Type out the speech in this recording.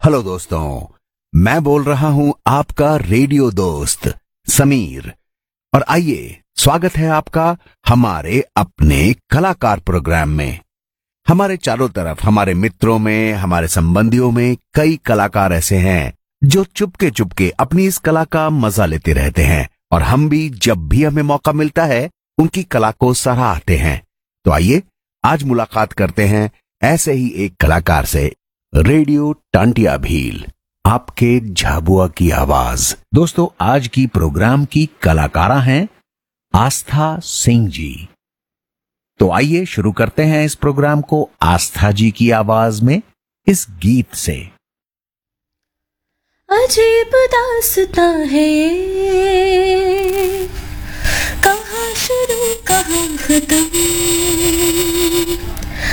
Hello दोस्तों, मैं बोल रहा हूं आपका रेडियो दोस्त समीर। और आइए, स्वागत है आपका हमारे अपने कलाकार प्रोग्राम में। हमारे चारों तरफ, हमारे मित्रों में, हमारे संबंधियों में कई कलाकार ऐसे हैं जो चुपके चुपके अपनी इस कला का मजा लेते रहते हैं, और हम भी जब भी हमें मौका मिलता है उनकी कला को सराहते हैं। तो आइए आज मुलाकात करते हैं ऐसे ही एक कलाकार से। रेडियो टांटिया भील, आपके झाबुआ की आवाज। दोस्तों, आज की प्रोग्राम की कलाकारा हैं आस्था सिंह जी। तो आइए शुरू करते हैं इस प्रोग्राम को आस्था जी की आवाज में इस गीत से। अजीब दास्तां है ये, कहाँ शुरू कहाँ खत्म,